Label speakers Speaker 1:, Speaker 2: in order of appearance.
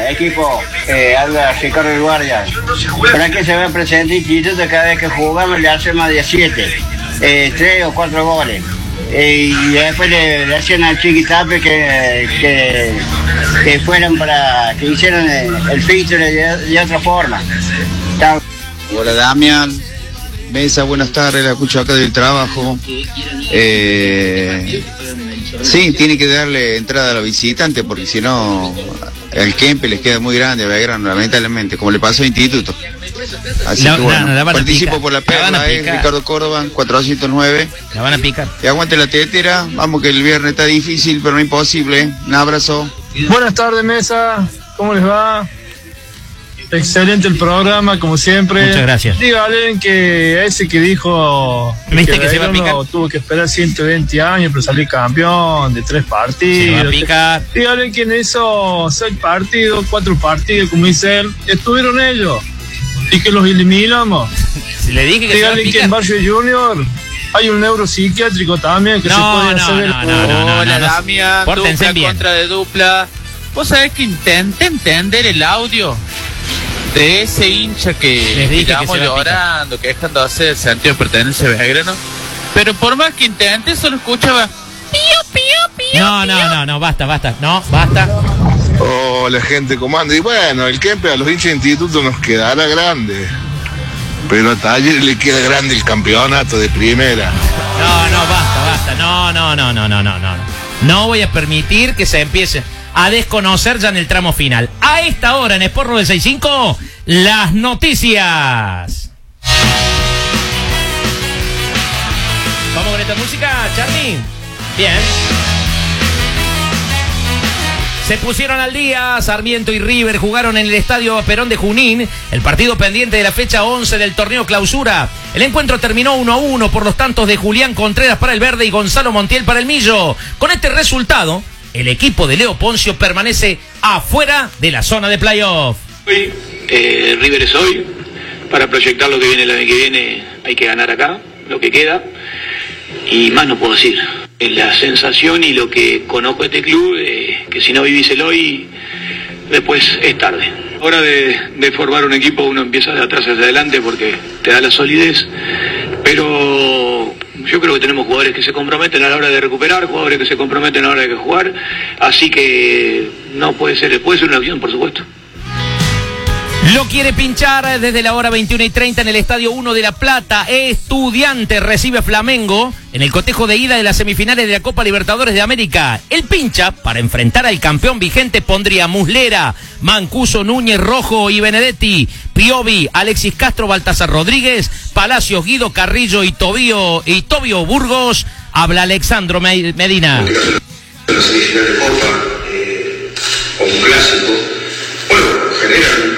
Speaker 1: equipo, habla Ricardo del Guardia. ¿Para qué se va a presentar Instituto cada vez que jugamos le hacemos 17, 3 o 4 goles? Y después le hacían al Chiquitape que fueran para que hicieran el filtro de otra forma.
Speaker 2: Hola Damián, Mesa, buenas tardes, la escucho acá del trabajo. Sí, tiene que darle entrada a los visitantes porque si no al Kempe les queda muy grande a Belgrano, lamentablemente, como le pasó a Instituto. Así que bueno, participo por la perla, Ricardo Córdoba, 409.
Speaker 3: La van a picar.
Speaker 2: Y aguante la tetera, vamos que el viernes está difícil, pero no imposible. Un abrazo.
Speaker 4: Buenas tardes, Mesa, ¿cómo les va? Excelente el programa, como siempre.
Speaker 3: Muchas gracias.
Speaker 4: Dígale que ese que dijo
Speaker 3: ¿viste que se va a picar?
Speaker 4: Tuvo que esperar 120 años para salir campeón de 3 partidos.
Speaker 3: Se va a picar.
Speaker 4: Dígale que en esos 6 partidos, 4 partidos, como dice él, estuvieron ellos y que los eliminamos.
Speaker 3: Si le dije que
Speaker 4: dígale
Speaker 3: se va a picar.
Speaker 4: que en Barrio Junior hay un neuropsiquiátrico también que se puede hacer.
Speaker 5: Hola Damián,
Speaker 3: Pórtense
Speaker 5: dupla
Speaker 3: bien.
Speaker 5: contra de dupla. Vos sabés que intenté entender el audio de ese hincha
Speaker 3: Les
Speaker 5: que
Speaker 3: dije que
Speaker 5: estamos
Speaker 3: se va a
Speaker 5: llorando, quejándose del sentido de pertenencia a Belgrano. Pero por más que intenté, solo escuchaba pío, pío, pío.
Speaker 3: No, basta. No, basta.
Speaker 6: Hola gente, comando. Y bueno, el Kempe a los hinchas de Instituto nos quedará grande. Pero a Talleres le queda grande el campeonato de primera.
Speaker 3: Basta. No. No voy a permitir que se empiece a desconocer ya en el tramo final. A esta hora en Sport 965, las noticias. ¿Vamos con esta música, Charly? Bien. Se pusieron al día, Sarmiento y River jugaron en el Estadio Perón de Junín, el partido pendiente de la fecha 11 del torneo clausura. El encuentro terminó 1-1 por los tantos de Julián Contreras para el verde y Gonzalo Montiel para el millo. Con este resultado, el equipo de Leo Poncio permanece afuera de la zona de playoff.
Speaker 7: Hoy, River es hoy. Para proyectar lo que viene el año que viene hay que ganar acá, lo que queda. Y más no puedo decir. Es la sensación y lo que conozco de este club, que si no vivís el hoy, después es tarde. Hora de formar un equipo, uno empieza de atrás hacia adelante porque te da la solidez, pero yo creo que tenemos jugadores que se comprometen a la hora de recuperar, jugadores que se comprometen a la hora de jugar, así que no puede ser una opción, por supuesto.
Speaker 3: Lo quiere pinchar desde la hora 21:30 en el Estadio 1 de La Plata. Estudiantes recibe a Flamengo en el cotejo de ida de las semifinales de la Copa Libertadores de América. El pincha, para enfrentar al campeón vigente, pondría Muslera, Mancuso, Núñez, Rojo y Benedetti, Piovi, Alexis Castro, Baltasar Rodríguez, Palacios, Guido Carrillo y Tobio Burgos. Habla Alexandro Medina.
Speaker 8: La semifinal de Copa o un clásico, bueno, genera